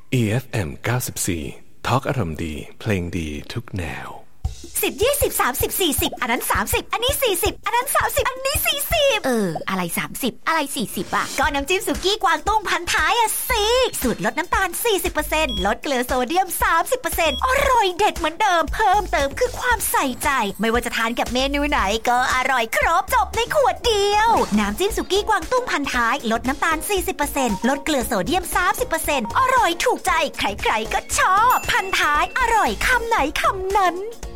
EFM 94 Talk อารมณ์ดีเพลงดีทุกแนว 10 20 30 40อันนั้น30อันนี้40อันนั้น30อันนี้40อะไร30อะไร40อ่ะก็น้ำจิ้มสุกี้กวางตุ้งพันท้ายอ่ะสิสูตรลดน้ำตาล 40% ลดเกลือโซเดียม 30% อร่อยเด็ดเหมือนเดิมเพิ่มเติมคือความใส่ใจไม่ว่าจะทานกับเมนูไหนก็อร่อยครบจบในขวดเดียวน้ำจิ้มสุกี้กวางตุ้งพันท้ายลดน้ำตาล 40% ลดเกลือโซเดียม 30% อร่อยถูกใจใครๆก็ชอบพันท้ายอร่อยคำไหนคำนั้น